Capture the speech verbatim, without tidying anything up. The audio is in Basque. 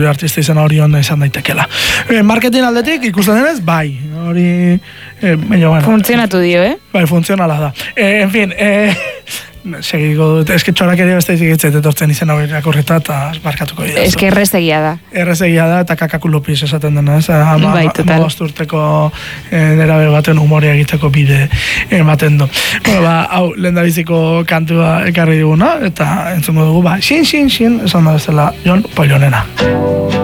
artista izan hori onda izan daitekela. E, marketing aldetik ikusten denez, bai, hori... E, bueno, funtzionatu dio, eh? Bai, funtzionala da. E, en fin, e, segiko dut, eske txorak ere beste izikitzet etortzen izan hori rakurreta eta barkatuko dira. Eske errezegia da. Errezegia da eta kakakulopiz esaten dena, ez? Ama, bai, total. Urteko e, nerabe baten humorea egiteko bide ematen du. Bueno, ba, hau, lehendabiziko kantua ekarri diguna, eta entzungo dugu, ba, xin, xin, xin, esan da bezala, Jon Pollonena.